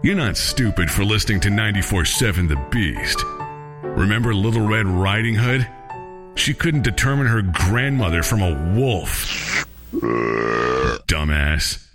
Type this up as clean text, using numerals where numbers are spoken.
You're not stupid for listening to 94.7 The Beast. Remember Little Red Riding Hood? She couldn't determine her grandmother from a wolf. Dumbass.